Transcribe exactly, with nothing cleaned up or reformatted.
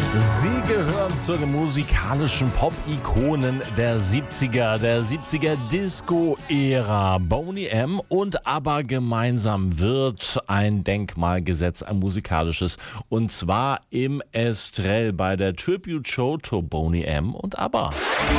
Sie gehören zu den musikalischen Pop-Ikonen der siebziger, der siebziger Disco-Ära. Boney M. und ABBA gemeinsam wird ein Denkmal gesetzt, ein musikalisches. Und zwar im Estrell bei der Tribute-Show to Boney M. und ABBA.